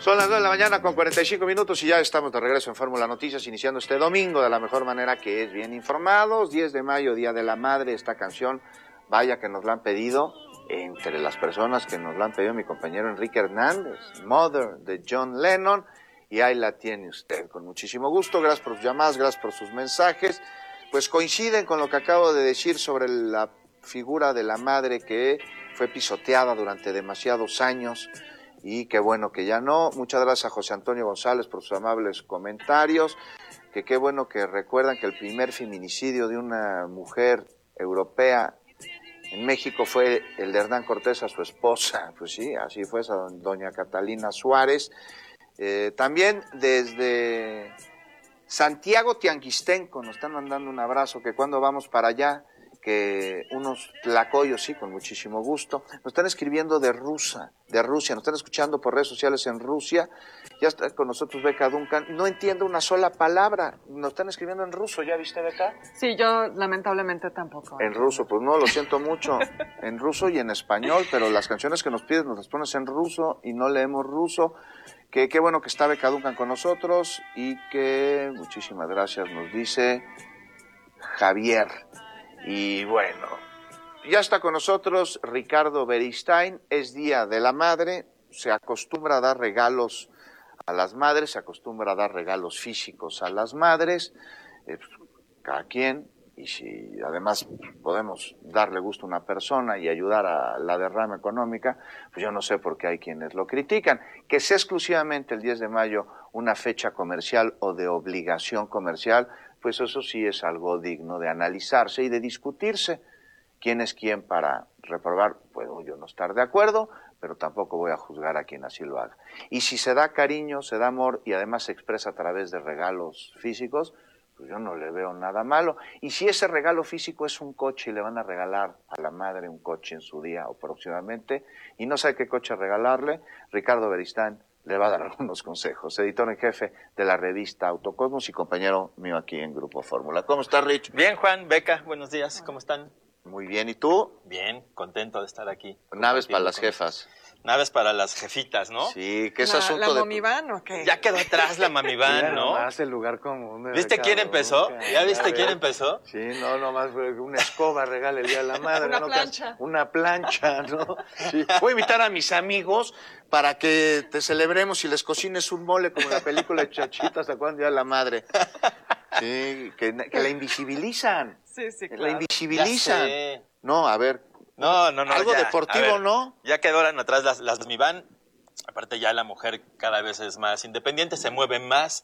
Son las 2 de la mañana con 45 minutos y ya estamos de regreso en Fórmula Noticias, iniciando este domingo de la mejor manera, que es bien informados. 10 de mayo, Día de la Madre. Esta canción, vaya que nos la han pedido, entre las personas que nos la han pedido, mi compañero Enrique Hernández, Mother, de John Lennon, y ahí la tiene usted, con muchísimo gusto. Gracias por sus llamadas, gracias por sus mensajes. Pues coinciden con lo que acabo de decir sobre la figura de la madre, que fue pisoteada durante demasiados años, y qué bueno que ya no. Muchas gracias a José Antonio González por sus amables comentarios, que qué bueno que recuerdan que el primer feminicidio de una mujer europea en México fue el de Hernán Cortés a su esposa. Pues sí, así fue, esa doña Catalina Suárez. También desde Santiago Tianguistenco nos están mandando un abrazo, que cuando vamos para allá, que unos tlacoyos, sí, con muchísimo gusto. Nos están escribiendo de Rusia, nos están escuchando por redes sociales en Rusia. Ya está con nosotros Beca Duncan. No entiendo una sola palabra. Nos están escribiendo en ruso, ¿ya viste, Beca? Sí, yo lamentablemente tampoco. En ruso, pues no, lo siento mucho. En ruso y en español, pero las canciones que nos pides nos las pones en ruso y no leemos ruso. Que qué bueno que está Beca Duncan con nosotros, y que muchísimas gracias, nos dice Javier. Y bueno, ya está con nosotros Ricardo Beristain. Es Día de la Madre, se acostumbra a dar regalos a las madres, se acostumbra a dar regalos físicos a las madres, cada quien, y si además podemos darle gusto a una persona y ayudar a la derrama económica, pues yo no sé por qué hay quienes lo critican. Que sea exclusivamente el 10 de mayo una fecha comercial o de obligación comercial, pues eso sí es algo digno de analizarse y de discutirse. ¿Quién es quién para reprobar? Puedo yo no estar de acuerdo, pero tampoco voy a juzgar a quien así lo haga. Y si se da cariño, se da amor y además se expresa a través de regalos físicos, pues yo no le veo nada malo. Y si ese regalo físico es un coche y le van a regalar a la madre un coche en su día o próximamente, y no sabe qué coche regalarle, Ricardo Beristain le va a dar algunos consejos. Editor en jefe de la revista Autocosmos y compañero mío aquí en Grupo Fórmula. ¿Cómo estás, Rich? Bien, Juan, Beca, buenos días, ¿cómo están? Muy bien, ¿y tú? Bien, contento de estar aquí. Naves para las jefas. Naves para las jefitas, ¿no? Sí, que es asunto ¿La de... Mamivan o qué? Ya quedó atrás la Mamivan, ¿no? Nomás el lugar común. ¿Viste quién empezó? ¿Ya viste quién empezó? Sí, no, nomás una escoba regala el Día de la Madre. Una ¿no? plancha. Una plancha, ¿no? Sí. Voy a invitar a mis amigos para que te celebremos y les cocines un mole como en la película de Chachita, ¿hasta cuándo? Día de la Madre. Sí, que la invisibilizan. Sí, sí, claro. La invisibilizan. Ya sé. No, a ver. No. Algo ya, deportivo, ver, ¿no? Ya quedaron atrás las Mamivan. Aparte ya la mujer cada vez es más independiente, se mueve más.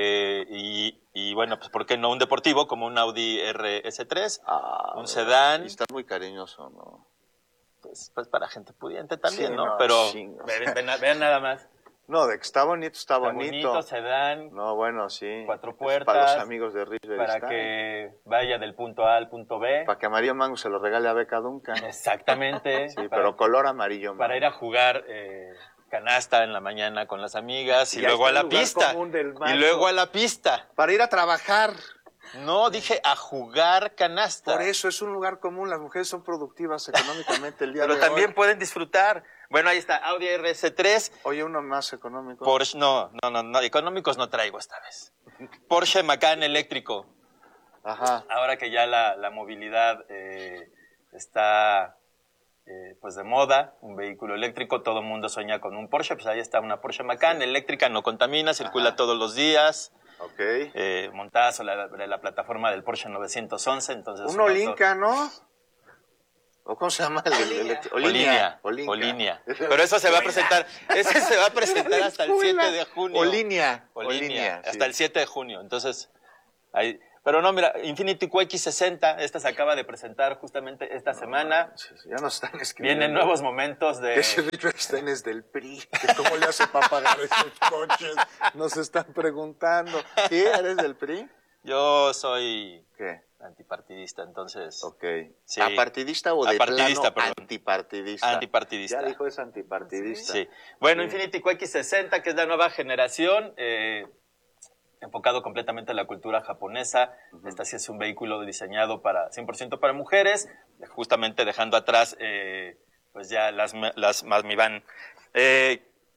Y bueno, pues ¿por qué no un deportivo como un Audi RS3? Un sedán. Y estás muy cariñoso, ¿no? Pues para gente pudiente también, Sí, ¿no? no, Pero chingos. vean nada más. No, de que está bonito, está bonito. Bonito, sedán. No, bueno, sí. 4 Es puertas. para los amigos de Rich Para Beristain. que vaya del punto A al punto B. Para que Amarillo Mango se lo regale a Beca Duncan. Exactamente. Sí, pero color amarillo mango. Para ir a jugar canasta en la mañana con las amigas y ahí luego a está la el lugar pista. común del macho. Y luego a la pista. Para ir a trabajar. No, dije a jugar canasta. Por eso es un lugar común. Las mujeres son productivas económicamente el día de Pero también hoy. pueden disfrutar. Bueno, ahí está, Audi RS3. Oye, uno más económico. Porsche, no, económicos no traigo esta vez. Porsche Macan eléctrico. Ajá. Ahora que ya la movilidad está pues de moda, un vehículo eléctrico, todo el mundo sueña con un Porsche, pues ahí está una Porsche Macan eléctrica, no contamina, circula todos los días. Ok. Montada sobre la plataforma del Porsche 911, entonces... Un Olinka, ¿no? ¿O cómo se llama? Olinia. Pero eso se va a presentar, hasta el 7 de junio. Olinia. Hasta el 7 de junio. Entonces, ahí. Pero no, mira, Infiniti QX60, esta se acaba de presentar justamente esta semana. Ya nos están escribiendo. Vienen nuevos momentos de... Que ese Rich Beristain es del PRI. Que ¿Cómo le hace para pagar esos coches? Nos están preguntando. ¿Sí? ¿Eres del PRI? Yo soy... ¿Qué? Antipartidista, entonces... Ok. Sí. ¿Apartidista o de Apartidista, plano perdón. antipartidista? Antipartidista. Ya dijo es antipartidista. Sí. Bueno, Sí. Infiniti QX60, que es la nueva generación, enfocado completamente a la cultura japonesa. Esta sí es un vehículo diseñado 100% para mujeres, justamente dejando atrás pues ya las Mamivan.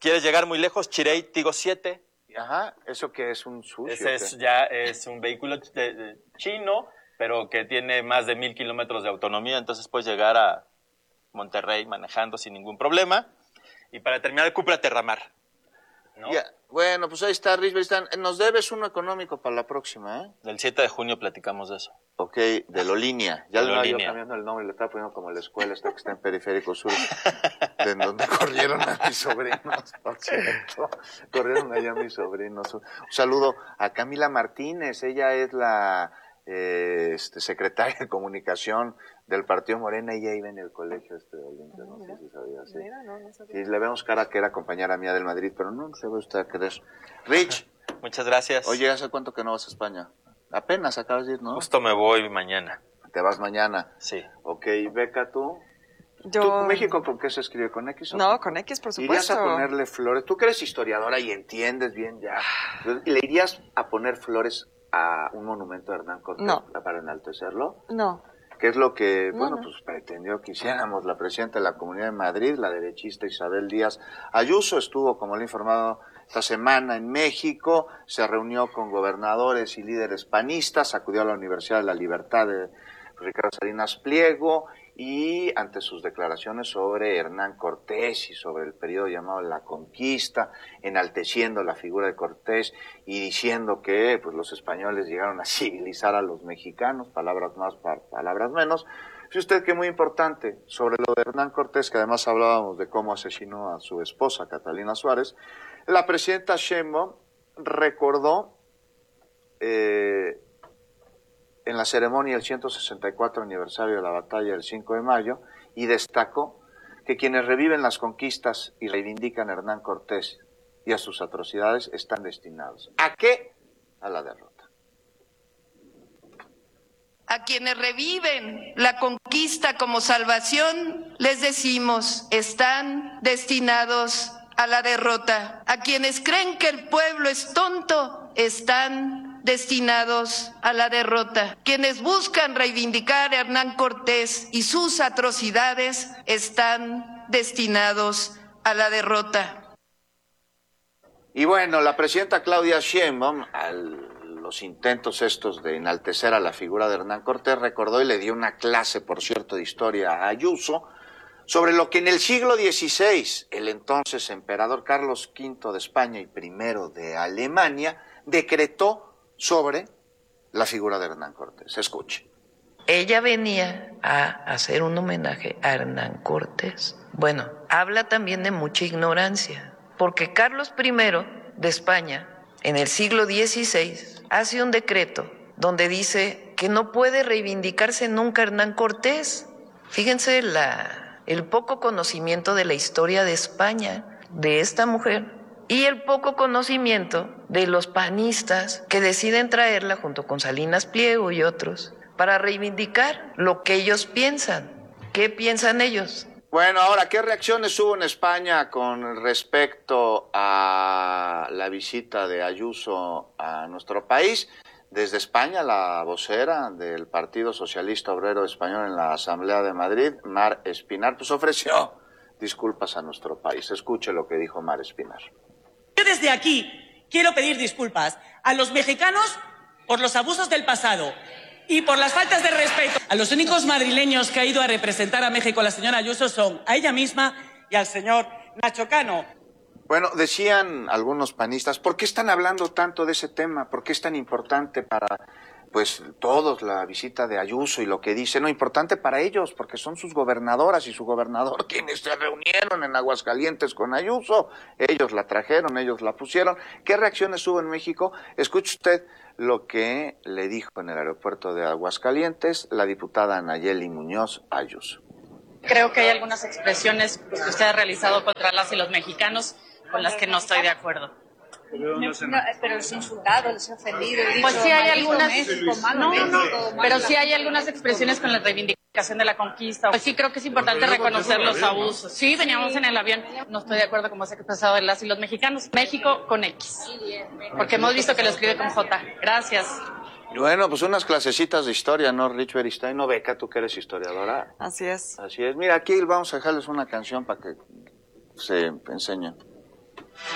¿Quieres llegar muy lejos? Chirey Tigo 7. Ajá, ¿eso qué es? ¿Un sushi? Ese ya es un vehículo chino, pero que tiene más de 1,000 kilómetros de autonomía, entonces puedes llegar a Monterrey manejando sin ningún problema. Y para terminar, el Cupra Terramar, ¿no? Ya, bueno, pues ahí está, Rich. Nos debes uno económico para la próxima, ¿eh? Del 7 de junio platicamos de eso. Ok, de Lolínea. Ya De le estaba yo Lolínea. cambiando el nombre, le estaba poniendo como la escuela esta que está en Periférico Sur, de donde corrieron a mis sobrinos, por cierto. Corrieron allá a mis sobrinos. Un saludo a Camila Martínez, ella es la secretaria de comunicación del Partido Morena, y ella iba en el colegio de Olimpia, no sé si sabía, sí. Mira, no sabía. Sí, le vemos cara que era compañera mía del Madrid, pero no se ve usted a creer. Rich, Muchas gracias. oye, ¿hace cuánto que no vas a España? Apenas acabas de ir, ¿no? Justo me voy mañana. Te vas mañana. Sí. Ok, Beca, ¿tú? Yo... ¿Tú México con qué se escribe? ¿Con X o No, con- con X, por ¿Irías supuesto. a ponerle flores? Tú que eres historiadora y entiendes bien ya. ¿Le irías a poner flores a un monumento de Hernán Cortés No. para enaltecerlo? No. ¿Qué es lo que, No, bueno, no. pues pretendió que hiciéramos la presidenta de la Comunidad de Madrid, la derechista Isabel Díaz Ayuso? Estuvo, como le he informado, esta semana en México, se reunió con gobernadores y líderes panistas, acudió a la Universidad de la Libertad de Ricardo Salinas Pliego, y ante sus declaraciones sobre Hernán Cortés y sobre el periodo llamado la Conquista, enalteciendo la figura de Cortés y diciendo que pues los españoles llegaron a civilizar a los mexicanos, palabras más, palabras menos. Fíjese usted que muy importante, sobre lo de Hernán Cortés, que además hablábamos de cómo asesinó a su esposa Catalina Suárez, la presidenta Sheinbaum recordó en la ceremonia del 164 aniversario de la batalla del 5 de mayo, y destacó que quienes reviven las conquistas y reivindican a Hernán Cortés y a sus atrocidades están destinados. ¿A qué? A la derrota. A quienes reviven la conquista como salvación, les decimos, están destinados a la derrota. A quienes creen que el pueblo es tonto, están destinados a la derrota. Quienes buscan reivindicar a Hernán Cortés y sus atrocidades, están destinados a la derrota. Y bueno, la presidenta Claudia Sheinbaum, los intentos estos de enaltecer a la figura de Hernán Cortés, recordó y le dio una clase, por cierto, de historia a Ayuso, sobre lo que en el siglo XVI el entonces emperador Carlos V de España y I de Alemania decretó sobre la figura de Hernán Cortés. Escuche. Ella venía a hacer un homenaje a Hernán Cortés. Bueno, habla también de mucha ignorancia, porque Carlos I de España, en el siglo XVI, hace un decreto donde dice que no puede reivindicarse nunca Hernán Cortés. Fíjense el poco conocimiento de la historia de España de esta mujer y el poco conocimiento de los panistas que deciden traerla junto con Salinas Pliego y otros para reivindicar lo que ellos piensan. ¿Qué piensan ellos? Bueno, ahora, ¿qué reacciones hubo en España con respecto a la visita de Ayuso a nuestro país? Desde España, la vocera del Partido Socialista Obrero Español en la Asamblea de Madrid, Mar Espinar, pues ofreció disculpas a nuestro país. Escuche lo que dijo Mar Espinar. Yo desde aquí quiero pedir disculpas a los mexicanos por los abusos del pasado y por las faltas de respeto. A los únicos madrileños que ha ido a representar a México la señora Ayuso son a ella misma y al señor Nacho Cano. Bueno, decían algunos panistas, ¿por qué están hablando tanto de ese tema? ¿Por qué es tan importante para, pues, todos la visita de Ayuso y lo que dice? No, importante para ellos, porque son sus gobernadoras y su gobernador quienes se reunieron en Aguascalientes con Ayuso. Ellos la trajeron, ellos la pusieron. ¿Qué reacciones hubo en México? Escuche usted lo que le dijo en el aeropuerto de Aguascalientes la diputada Nayeli Muñoz Ayuso. Creo que hay algunas expresiones que usted ha realizado contra las y los mexicanos con las que no estoy de acuerdo. Pero los insultado, los ofendido. Pues sí hay algunas, pero sí hay algunas expresiones con la reivindicación de la conquista. Pues sí creo que es importante reconocer los abusos. Sí, veníamos en el avión. No estoy de acuerdo como se ha expresado de las y los mexicanos. México con X, porque hemos visto que lo escribe con J. Gracias. Bueno, pues unas clasecitas de historia, ¿no, Rich Beristain? ¿No, Beca, tú que eres historiadora? Así es. Así es. Mira, aquí vamos a dejarles una canción para que se enseñen.